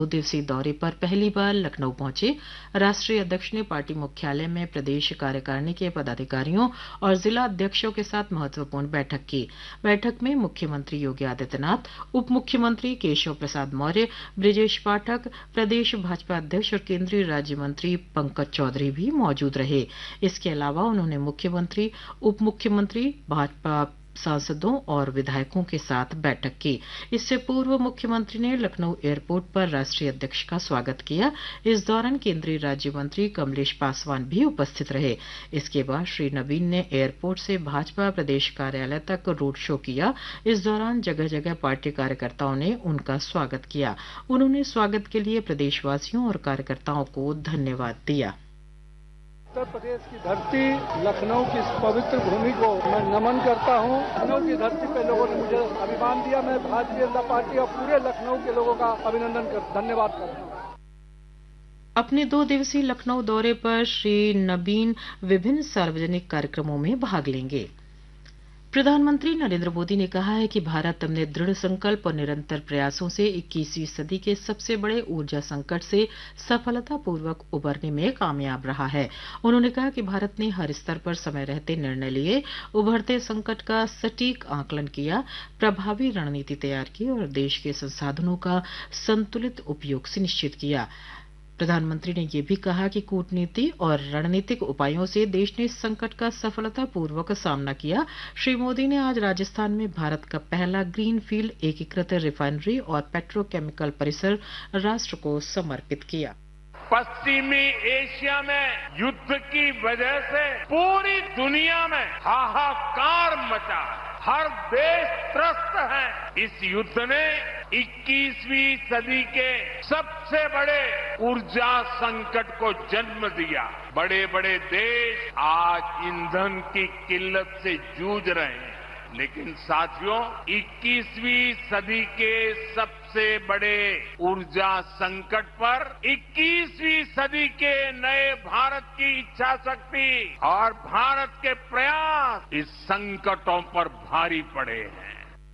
दो दिवसीय दौरे पर पहली बार लखनऊ पहुंचे राष्ट्रीय अध्यक्ष ने पार्टी मुख्यालय में प्रदेश कार्यकारिणी के पदाधिकारियों और जिला अध्यक्षों के साथ महत्वपूर्ण बैठक की। बैठक में मुख्यमंत्री योगी आदित्यनाथ, उप मुख्यमंत्री केशव प्रसाद मौर्य, ब्रिजेश पाठक, प्रदेश भाजपा अध्यक्ष और केंद्रीय राज्य मंत्री पंकज चौधरी भी मौजूद रहे। इसके अलावा उन्होंने मुख्यमंत्री, उप मुख्यमंत्री, भाजपा सांसदों और विधायकों के साथ बैठक की। इससे पूर्व मुख्यमंत्री ने लखनऊ एयरपोर्ट पर राष्ट्रीय अध्यक्ष का स्वागत किया। इस दौरान केंद्रीय राज्य मंत्री कमलेश पासवान भी उपस्थित रहे। इसके बाद श्री नवीन ने एयरपोर्ट से भाजपा प्रदेश कार्यालय तक रोड शो किया। इस दौरान जगह जगह पार्टी कार्यकर्ताओं ने उनका स्वागत किया। उन्होंने स्वागत के लिए प्रदेशवासियों और कार्यकर्ताओं को धन्यवाद दिया। उत्तर प्रदेश की धरती लखनऊ की इस पवित्र भूमि को मैं नमन करता हूं। लखनऊ की धरती पे लोगों ने मुझे अभिमान दिया। मैं भारतीय जनता पार्टी और पूरे लखनऊ के लोगों का धन्यवाद करता हूं। अपने 2 दिवसीय लखनऊ दौरे पर श्री नवीन विभिन्न सार्वजनिक कार्यक्रमों में भाग लेंगे। प्रधानमंत्री नरेंद्र मोदी ने कहा है कि भारत अपने दृढ़ संकल्प और निरंतर प्रयासों से 21वीं सदी के सबसे बड़े ऊर्जा संकट से सफलतापूर्वक उबरने में कामयाब रहा है। उन्होंने कहा कि भारत ने हर स्तर पर समय रहते निर्णय लिए, उभरते संकट का सटीक आकलन किया, प्रभावी रणनीति तैयार की और देश के संसाधनों का संतुलित उपयोग सुनिश्चित किया। प्रधानमंत्री ने यह भी कहा कि कूटनीति और रणनीतिक उपायों से देश ने इस संकट का सफलतापूर्वक सामना किया। श्री मोदी ने आज राजस्थान में भारत का पहला ग्रीनफील्ड एकीकृत रिफाइनरी और पेट्रोकेमिकल परिसर राष्ट्र को समर्पित किया। पश्चिमी एशिया में युद्ध की वजह से पूरी दुनिया में हाहाकार मचा है। हर देश त्रस्त है। इस युद्ध ने 21वीं सदी के सबसे बड़े ऊर्जा संकट को जन्म दिया। बड़े बड़े देश आज ईंधन की किल्लत से जूझ रहे हैं, लेकिन साथियों 21वीं सदी के सबसे बड़े ऊर्जा संकट पर 21वीं सदी के नए भारत की इच्छा शक्ति और भारत के प्रयास इस संकटों पर भारी पड़े हैं।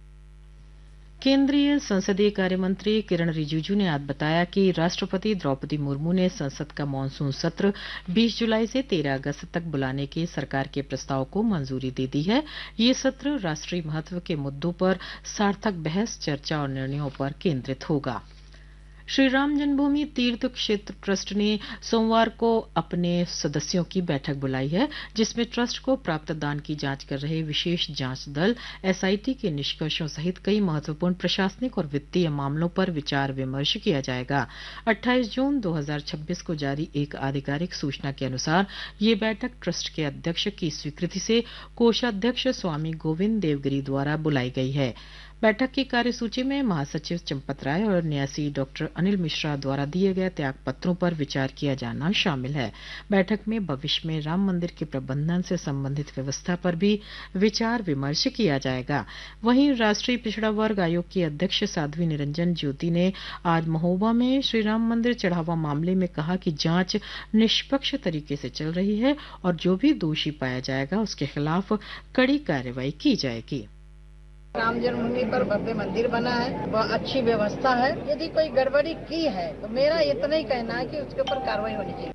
केंद्रीय संसदीय कार्य मंत्री किरण रिजिजू ने आज बताया कि राष्ट्रपति द्रौपदी मुर्मू ने संसद का मानसून सत्र 20 जुलाई से 13 अगस्त तक बुलाने के सरकार के प्रस्ताव को मंजूरी दे दी है। ये सत्र राष्ट्रीय महत्व के मुद्दों पर सार्थक बहस, चर्चा और निर्णयों पर केंद्रित होगा। श्री राम जन्मभूमि तीर्थ क्षेत्र ट्रस्ट ने सोमवार को अपने सदस्यों की बैठक बुलाई है, जिसमें ट्रस्ट को प्राप्त दान की जांच कर रहे विशेष जांच दल एसआईटी के निष्कर्षों सहित कई महत्वपूर्ण प्रशासनिक और वित्तीय मामलों पर विचार विमर्श किया जाएगा। 28 जून 2026 को जारी एक आधिकारिक सूचना के अनुसार ये बैठक ट्रस्ट के अध्यक्ष की स्वीकृति से कोषाध्यक्ष स्वामी गोविंद देवगिरी द्वारा बुलाई गई है। बैठक की कार्यसूची में महासचिव चंपत राय और न्यासी डॉक्टर अनिल मिश्रा द्वारा दिए गए त्याग पत्रों पर विचार किया जाना शामिल है। बैठक में भविष्य में राम मंदिर के प्रबंधन से संबंधित व्यवस्था पर भी विचार विमर्श किया जाएगा। वहीं राष्ट्रीय पिछड़ा वर्ग आयोग की अध्यक्ष साध्वी निरंजन ज्योति ने आज महोबा में श्री राम मंदिर चढ़ावा मामले में कहा कि जांच निष्पक्ष तरीके से चल रही है और जो भी दोषी पाया जाएगा उसके खिलाफ कड़ी कार्रवाई की जाएगी। राम जन्मभूमि पर भव्य मंदिर बना है, वह अच्छी व्यवस्था है। यदि कोई गड़बड़ी की है तो मेरा इतना ही कहना है कि उसके ऊपर कार्रवाई होनी चाहिए।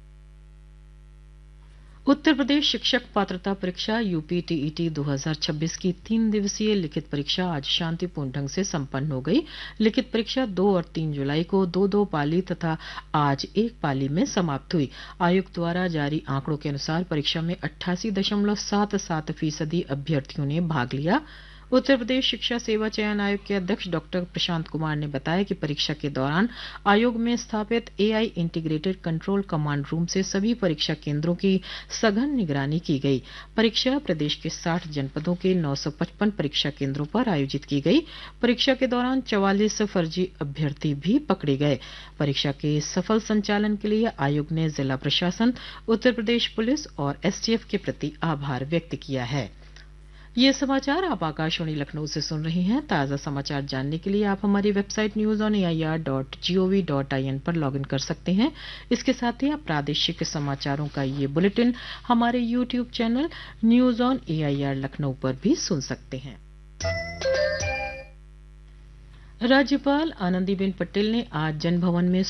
उत्तर प्रदेश शिक्षक पात्रता परीक्षा यूपी टीईटी 2026 की 3 दिवसीय लिखित परीक्षा आज शांतिपूर्ण ढंग से संपन्न हो गई। लिखित परीक्षा 2 और 3 जुलाई को 2-2 पाली तथा आज 1 पाली में समाप्त हुई। आयोग द्वारा जारी आंकड़ों के अनुसार परीक्षा में 88.77% अभ्यर्थियों ने भाग लिया। उत्तर प्रदेश शिक्षा सेवा चयन आयोग के अध्यक्ष डॉक्टर प्रशांत कुमार ने बताया कि परीक्षा के दौरान आयोग में स्थापित AI integrated control command room से सभी परीक्षा केंद्रों की सघन निगरानी की गई। परीक्षा प्रदेश के 60 जनपदों के 955 परीक्षा केंद्रों पर आयोजित की गई। परीक्षा के दौरान 44 फर्जी अभ्यर्थी भी पकड़े गए। परीक्षा के सफल संचालन के लिए आयोग ने जिला प्रशासन, उत्तर प्रदेश पुलिस और एसटीएफ के प्रति आभार व्यक्त किया है। ये समाचार आप आकाशवाणी लखनऊ से सुन रहे हैं। ताज़ा समाचार जानने के लिए आप हमारी वेबसाइट newsonair.gov.in पर लॉगिन कर सकते हैं। इसके साथ ही आप प्रादेशिक समाचारों का ये बुलेटिन हमारे YouTube channel news on AIR Lucknow पर भी सुन सकते हैं। राज्यपाल आनंदीबेन पटेल ने आज जनभवन में